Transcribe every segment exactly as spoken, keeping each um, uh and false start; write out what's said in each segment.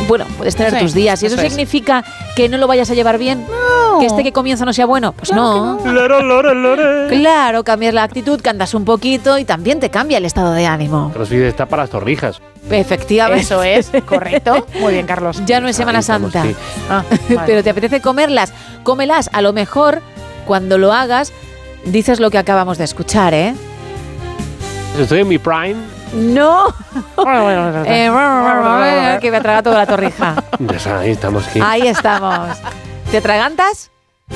bueno, puedes tener sí, tus días. ¿Y eso, eso significa es. que no lo vayas a llevar bien? No. ¿Que este que comienza no sea bueno? Pues claro no. no. Lore, lore, lore. Claro, cambias la actitud, cantas un poquito y también te cambia el estado de ánimo. CrossFit está para las torrijas. Efectivamente. Eso es, correcto. Muy bien, Carlos. Ya no es Semana Santa. Ah, vale. Pero te apetece comerlas. Cómelas. A lo mejor, cuando lo hagas, dices lo que acabamos de escuchar, ¿eh? Estoy en mi prime. No. eh, que me ha tragado toda la torrija. Ahí estamos. Aquí. Ahí estamos. ¿Te atragantas?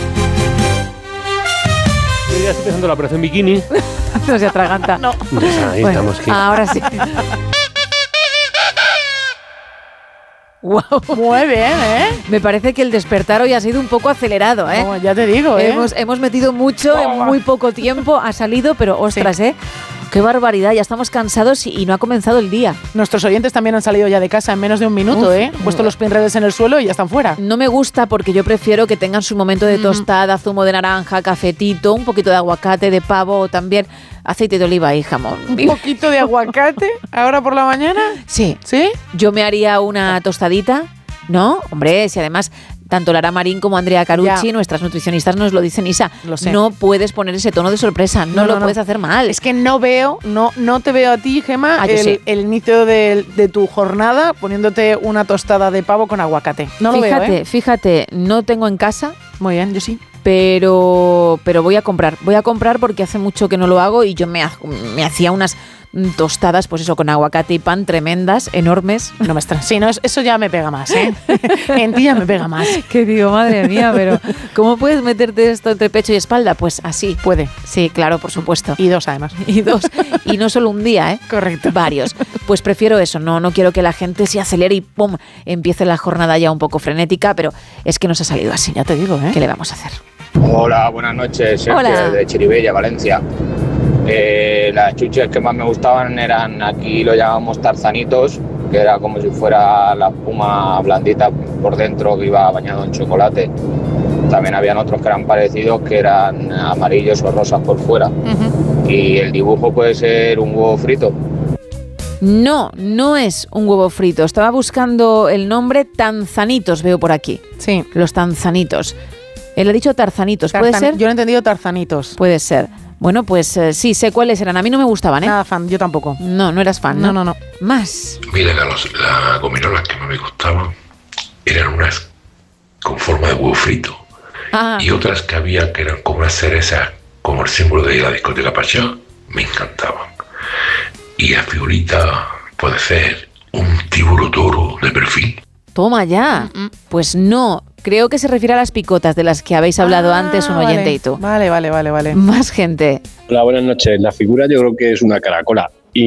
Ya estoy empezando la operación bikini. No se atraganta. No. Ahí bueno, estamos. Aquí. Ahora sí. Wow. Muy bien, ¿eh? Me parece que el despertar hoy ha sido un poco acelerado, ¿eh? No, ya te digo, ¿eh? Hemos, hemos metido mucho oh. en muy poco tiempo. Ha salido, pero ostras, sí. ¿eh? Qué barbaridad, ya estamos cansados y no ha comenzado el día. Nuestros oyentes también han salido ya de casa en menos de un minuto, Uf, ¿eh? Han puesto los pinredes en el suelo y ya están fuera. No me gusta porque yo prefiero que tengan su momento de tostada, zumo de naranja, cafetito, un poquito de aguacate, de pavo o también aceite de oliva y jamón. ¿Un poquito de aguacate ahora por la mañana? Sí. ¿Sí? Yo me haría una tostadita, ¿no? Hombre, si además... Tanto Lara Marín como Andrea Carucci, ya. nuestras nutricionistas, nos lo dicen, Isa. Lo sé. No puedes poner ese tono de sorpresa, no, no lo no, puedes no. hacer mal. Es que no veo, no, no te veo a ti, Gemma, ah, el, sí. el inicio de, de tu jornada poniéndote una tostada de pavo con aguacate. No fíjate, lo veo, ¿eh? Fíjate, no tengo en casa. Muy bien, yo sí. Pero, pero voy a comprar, voy a comprar porque hace mucho que no lo hago y yo me, me hacía unas tostadas, pues eso, con aguacate y pan tremendas, enormes. No me extraña. Sí, no, eso ya me pega más, ¿eh? En ti ya me pega más. Que digo, madre mía, pero ¿cómo puedes meterte esto entre pecho y espalda? Pues así. Puede. Sí, claro, por supuesto. Y dos, además. Y dos. Y no solo un día, ¿eh? Correcto. Varios. Pues prefiero eso, no, no quiero que la gente se acelere y ¡pum! Empiece la jornada ya un poco frenética, pero es que nos ha salido así. Ya te digo, ¿eh? ¿Qué le vamos a hacer? Hola, buenas noches. Sergio, Hola. De Chiribella, Valencia. Eh, las chuches que más me gustaban eran, aquí lo llamamos tarzanitos, que era como si fuera la espuma blandita por dentro que iba bañado en chocolate. También habían otros que eran parecidos, que eran amarillos o rosas por fuera. Uh-huh. Y el dibujo puede ser un huevo frito. No, no es un huevo frito. Estaba buscando el nombre tanzanitos, veo por aquí. Sí. Los tanzanitos. Él ha dicho tarzanitos, ¿puede Tarzan- ser? Yo lo he entendido tarzanitos. Puede ser. Bueno, pues eh, sí, sé cuáles eran. A mí no me gustaban, ¿eh? Nada fan, yo tampoco. No, no eras fan, ¿no? No, no, no. Más. Mira, las la gominolas que más me gustaban eran unas con forma de huevo frito. Ah. Y otras que había que eran como unas cerezas, como el símbolo de la discoteca Pachá, me encantaban. Y la figurita puede ser un tiburón toro de perfil. Toma ya. Mm-mm. Pues no. Creo que se refiere a las picotas de las que habéis hablado ah, antes un oyente vale. y tú. Vale, vale, vale, vale. Más gente. Hola, buenas noches. La figura yo creo que es una caracola.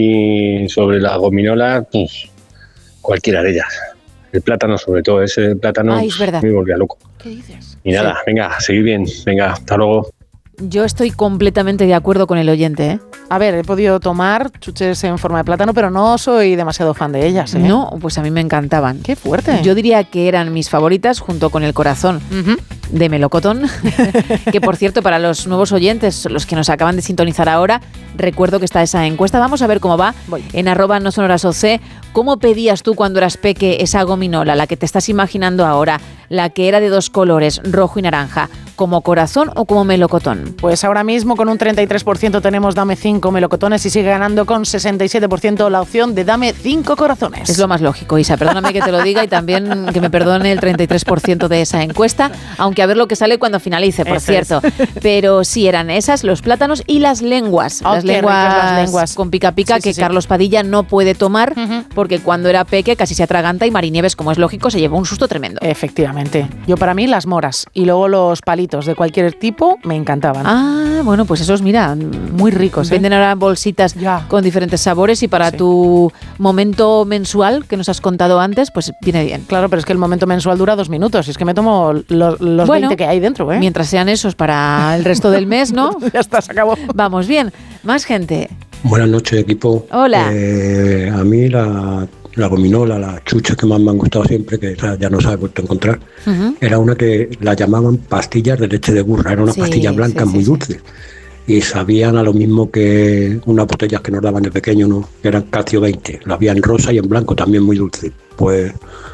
Y sobre las gominolas, pues, cualquiera de ellas. El plátano sobre todo, ese plátano Ay, es verdad. me volvía loco. ¿Qué dices? Y nada, Sí. venga, seguid bien. Venga, hasta luego. Yo estoy completamente de acuerdo con el oyente, ¿eh? A ver, he podido tomar chuches en forma de plátano, pero no soy demasiado fan de ellas, ¿eh? No, pues a mí me encantaban. Qué fuerte. Yo diría que eran mis favoritas junto con el corazón Uh-huh. de melocotón. Que por cierto, para los nuevos oyentes, los que nos acaban de sintonizar ahora, recuerdo que está esa encuesta. Vamos a ver cómo va. Voy. En arroba no son horas O C. ¿Cómo pedías tú cuando eras peque esa gominola, la que te estás imaginando ahora, la que era de dos colores, rojo y naranja, como corazón o como melocotón? Pues ahora mismo con un treinta y tres por ciento tenemos dame cinco melocotones y sigue ganando con sesenta y siete por ciento la opción de dame cinco corazones. Es lo más lógico, Isa. Perdóname que te lo diga y también que me perdone el treinta y tres por ciento de esa encuesta, aunque a ver lo que sale cuando finalice, por Eso cierto. es. Pero sí, eran esas, los plátanos y las lenguas. Oh, las, qué lenguas ricas las lenguas. con pica pica Sí, sí, que sí. Carlos Padilla no puede tomar Uh-huh. porque cuando era peque casi se atraganta y Marinieves, como es lógico, se llevó un susto tremendo. Efectivamente. Yo para mí las moras y luego los palitos de cualquier tipo me encantaban. Ah, bueno, pues esos, mira, Muy ricos, ¿eh? venden ahora bolsitas Ya. con diferentes sabores y para Sí. tu momento mensual que nos has contado antes, pues viene bien. Claro, pero es que el momento mensual dura dos minutos. Y es que me tomo los, los Bueno, veinte que hay dentro, ¿eh? Mientras sean esos para el resto del mes, ¿no? Ya está, se acabó. Vamos bien. Más gente. Buenas noches, equipo. Hola. Eh, a mí la, la gominola, la chucha que más me han gustado siempre, que esa ya no se ha vuelto a encontrar, Uh-huh. era una que la llamaban pastillas de leche de burra. Eran unas Sí, pastillas blancas sí, sí, muy sí. dulces. Y sabían a lo mismo que unas botellas que nos daban de pequeño, ¿no? Que eran Calcio veinte. Las había en rosa y en blanco, también muy dulces. Pues